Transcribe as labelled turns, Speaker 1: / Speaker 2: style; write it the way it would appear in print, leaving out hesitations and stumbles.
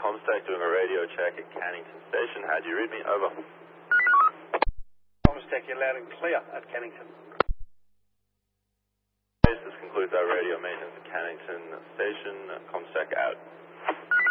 Speaker 1: Comsec doing a radio check at Cannington Station. How do you read me? Over.
Speaker 2: Comsec, you're loud and clear at Cannington.
Speaker 1: This concludes our radio maintenance at Cannington Station. Comsec out.